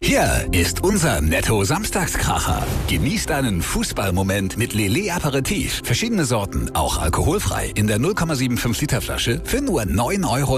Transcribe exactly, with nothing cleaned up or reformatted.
Hier ist unser Netto-Samstagskracher. Genießt einen Fußballmoment mit Lele Aperitif. Verschiedene Sorten, auch alkoholfrei, in der null Komma fünfundsiebzig Liter Flasche für nur neun Euro.